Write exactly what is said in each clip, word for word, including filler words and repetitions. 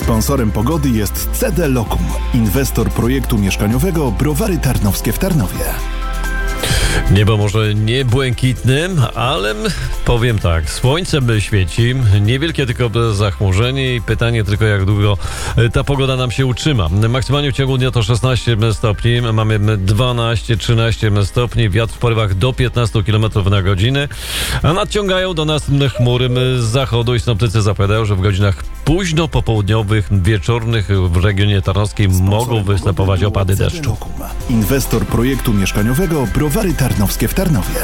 Sponsorem pogody jest C D Lokum, inwestor projektu mieszkaniowego Browary Tarnowskie w Tarnowie. Niebo może nie błękitne, ale powiem tak, słońce świeci, niewielkie tylko zachmurzenie i pytanie tylko, jak długo ta pogoda nam się utrzyma. Maksymalnie w ciągu dnia to szesnaście stopni, mamy dwanaście trzynaście stopni, wiatr w porywach do piętnaście kilometrów na godzinę, a nadciągają do nas chmury z zachodu i synoptycy zapowiadają, że w godzinach późno popołudniowych, wieczornych w regionie tarnowskim mogą występować opady deszczu. Inwestor projektu mieszkaniowego Browary Tarnowskie w Tarnowie.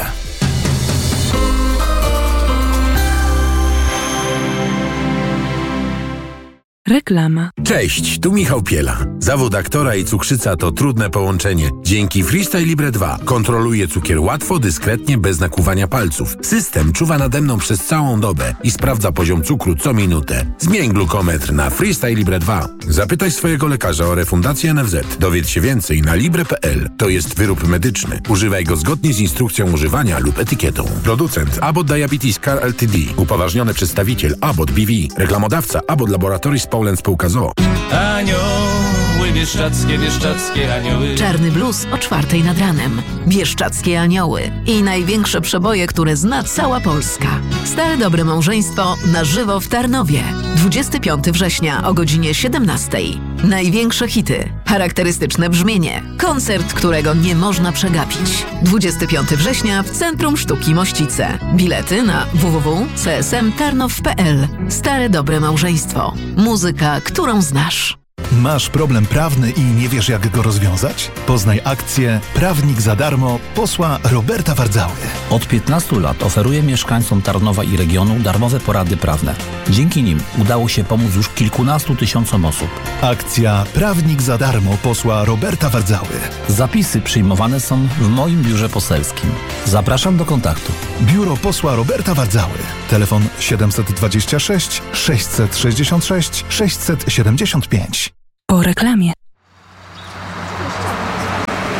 Reklama. Cześć, tu Michał Piela. Zawód aktora i cukrzyca to trudne połączenie. Dzięki Freestyle Libre dwa kontroluję cukier łatwo, dyskretnie, bez nakłuwania palców. System czuwa nade mną przez całą dobę i sprawdza poziom cukru co minutę. Zmień glukometr na Freestyle Libre dwa. Zapytaj swojego lekarza o refundację N F Z. Dowiedz się więcej na libre kropka p l. To jest wyrób medyczny. Używaj go zgodnie z instrukcją używania lub etykietą. Producent Abbott Diabetes Care Ltd. Upoważniony przedstawiciel Abbott B V. Reklamodawca Abbott Laboratories Poland Spółka z o o. Anioły bieszczackie, bieszczackie anioły. Czarny blues o czwartej nad ranem. Bieszczackie anioły i największe przeboje, które zna cała Polska. Stare dobre małżeństwo na żywo w Tarnowie. dwudziestego piątego września o godzinie siedemnastej. Największe hity, charakterystyczne brzmienie. Koncert, którego nie można przegapić. dwudziestego piątego września w Centrum Sztuki Mościce. Bilety na w w w kropka c s m tarnow kropka p l. Stare dobre małżeństwo. Muzyka, którą znasz. Masz problem prawny i nie wiesz, jak go rozwiązać? Poznaj akcję Prawnik za darmo posła Roberta Wardzały. Od piętnastu lat oferuje mieszkańcom Tarnowa i regionu darmowe porady prawne. Dzięki nim udało się pomóc już kilkunastu tysiącom osób. Akcja Prawnik za darmo posła Roberta Wardzały. Zapisy przyjmowane są w moim biurze poselskim. Zapraszam do kontaktu. Biuro posła Roberta Wardzały. Telefon siedem dwa sześć sześć sześć sześć sześć sześć sześć siedem pięć. Po reklamie.